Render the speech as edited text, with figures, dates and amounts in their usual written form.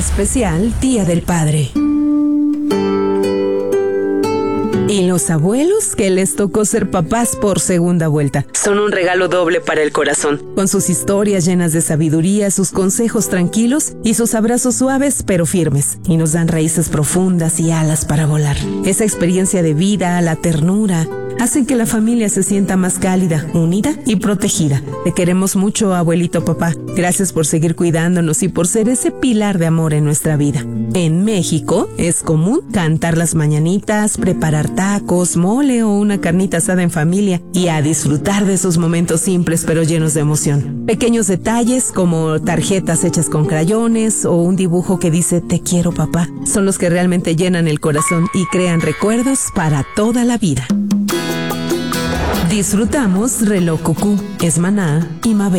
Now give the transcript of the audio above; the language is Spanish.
Especial Día del Padre. Y los abuelos que les tocó ser papás por segunda vuelta son un regalo doble para el corazón, con sus historias llenas de sabiduría, sus consejos tranquilos y sus abrazos suaves pero firmes, y nos dan raíces profundas y alas para volar. Esa experiencia de vida, la ternura, hacen que la familia se sienta más cálida, unida y protegida. Te queremos mucho, abuelito papá. Gracias por seguir cuidándonos y por ser ese pilar de amor en nuestra vida. En México es común cantar las mañanitas, preparar tacos, mole o una carnita asada en familia y a disfrutar de esos momentos simples pero llenos de emoción. Pequeños detalles como tarjetas hechas con crayones o un dibujo que dice "Te quiero, papá" son los que realmente llenan el corazón y crean recuerdos para toda la vida. Disfrutamos Reloj Cucú, Es Maná y Mabel.